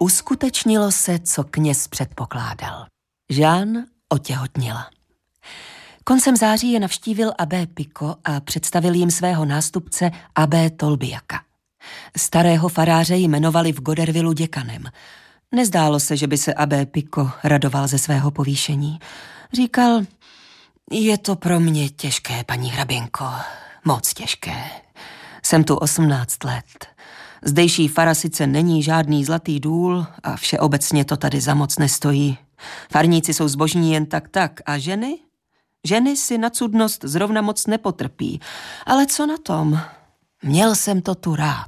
Uskutečnilo se, co kněz předpokládal. Jeanne otěhotněla. Koncem září je navštívil abbé Picot a představil jim svého nástupce abbé Tolbiaca. Starého faráře jmenovali v Godervillu děkanem. Nezdálo se, že by se abbé Picot radoval ze svého povýšení. Říkal, je to pro mě těžké, paní hraběnko, moc těžké. Jsem tu 18 let. Zdejší fara sice není žádný zlatý důl a všeobecně to tady za moc nestojí. Farníci jsou zbožní jen tak a ženy? Ženy si na cudnost zrovna moc nepotrpí. Ale co na tom? Měl jsem to tu rád.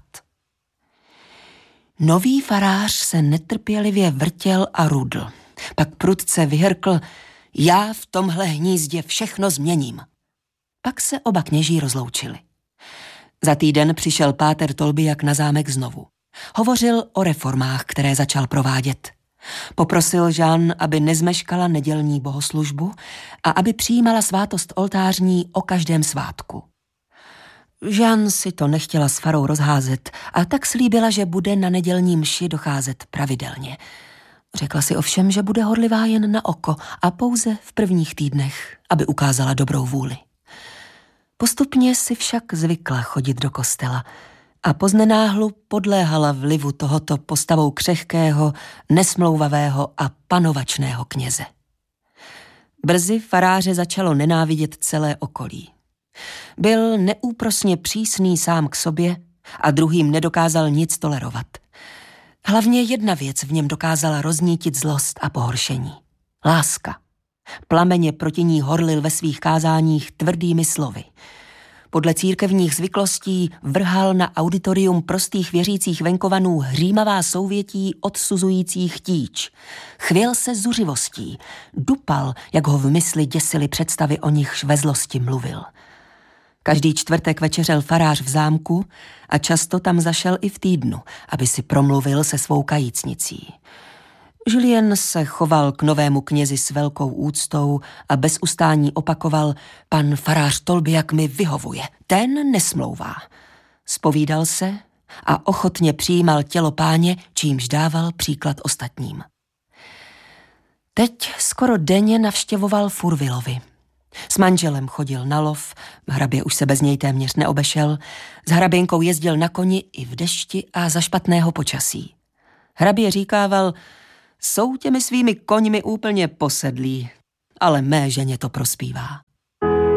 Nový farář se netrpělivě vrtěl a rudl. Pak prudce vyhrkl, já v tomhle hnízdě všechno změním. Pak se oba kněží rozloučili. Za týden přišel páter Tolbiac na zámek znovu. Hovořil o reformách, které začal provádět. Poprosil Jeanne, aby nezmeškala nedělní bohoslužbu a aby přijímala svátost oltářní o každém svátku. Jeanne si to nechtěla s farou rozházet a tak slíbila, že bude na nedělní mši docházet pravidelně. Řekla si ovšem, že bude horlivá jen na oko a pouze v prvních týdnech, aby ukázala dobrou vůli. Postupně si však zvykla chodit do kostela a poznenáhlu podléhala vlivu tohoto postavou křehkého, nesmlouvavého a panovačného kněze. Brzy faráře začalo nenávidět celé okolí. Byl neúprosně přísný sám k sobě a druhým nedokázal nic tolerovat. Hlavně jedna věc v něm dokázala roznítit zlost a pohoršení. Láska. Plameně proti ní horlil ve svých kázáních tvrdými slovy. Podle církevních zvyklostí vrhal na auditorium prostých věřících venkovanů hřímavá souvětí odsuzujících chtíč. Chvěl se zuřivostí, dupal, jak ho v mysli děsily představy, o nichž ve zlosti mluvil. Každý čtvrtek večeřel farář v zámku a často tam zašel i v týdnu, aby si promluvil se svou kajícnicí. Julien se choval k novému knězi s velkou úctou a bez ustání opakoval, pan farář Tolbiac mi vyhovuje, ten nesmlouvá. Zpovídal se a ochotně přijímal tělo páně, čímž dával příklad ostatním. Teď skoro denně navštěvoval Fourvillovi. S manželem chodil na lov, hrabě už se bez něj téměř neobešel, s hraběnkou jezdil na koni i v dešti a za špatného počasí. Hrabě říkával, jsou těmi svými koňmi úplně posedlí, ale mé ženě to prospívá.